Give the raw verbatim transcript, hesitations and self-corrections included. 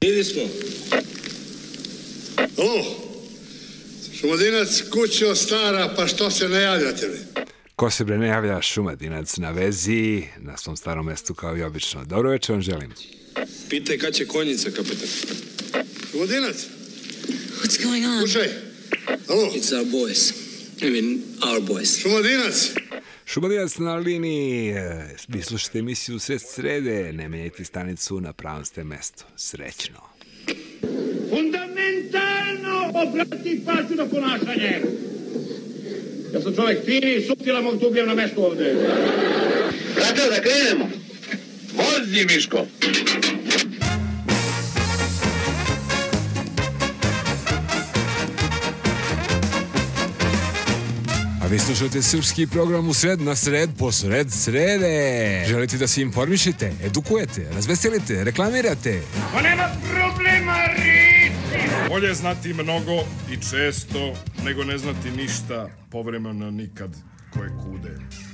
Bili smo. O, Šumadinac, kućo stara, pa što se ne javljate mi? Ko se bre ne javlja, Šumadinac na vezi, na svom starom mestu kao i obično. Dobro večer vam želim. Pitaj kad će konjica, kapetan. Šumadinac? What's going on? Slušaj, alo? It's our boys. I mean, our boys. Šumadinac? Šumadinac na liniji, vi slušate emisiju Sred srede, ne menjajte stanicu, na pravom ste mestu. Srećno. Fundamentalno obrati pažnju na ponašanje. Ja sam čovjek fini, suptila mog tubljem na mestu ovde. Kako da krenemo? Vozi, Miško! Vi slušate srpski program u sred na sred posred srede. Želite da se informišete, edukujete, razveselite, reklamirate? Pa nema problema, Rici! Bolje znati mnogo i često nego ne znati ništa, povremeno nikad koje kude.